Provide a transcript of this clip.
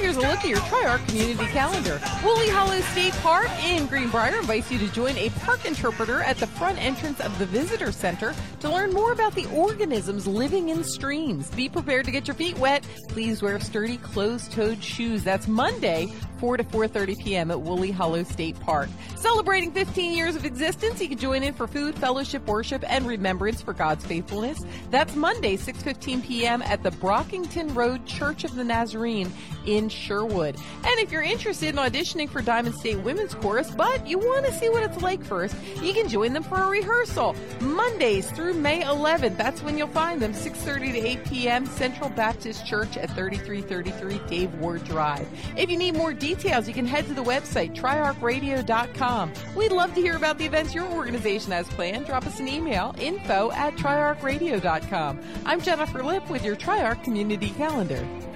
here's a look at your Tri-Arc community calendar. Woolly Hollow State Park in Greenbrier invites you to join a park interpreter at the front entrance of the Visitor Center to learn more about the organisms living in streams. Be prepared to get your feet wet. Please wear sturdy closed-toed shoes. That's Monday, 4 to 4:30 p.m. at Woolly Hollow State Park. Celebrating 15 years of existence, you can join in for food, fellowship, worship, and remembrance for God's faithfulness. That's Monday, 6:15 p.m. at the Brockington Road Church of the Nazarene in Sherwood. And if you're interested in auditioning for Diamond State Women's Chorus, but you want to see what it's like first, you can join them for a rehearsal. Mondays through May 11th. That's when you'll find them, 6:30 to 8 p.m. Central Baptist Church at 3333 Dave Ward Drive. If you need more details, you can head to the website, triarchradio.com. We'd love to hear about the events your organization has planned. Drop us an email, info@triarchradio.com. I'm Jennifer Lipp with your Tri-Arc Community Calendar.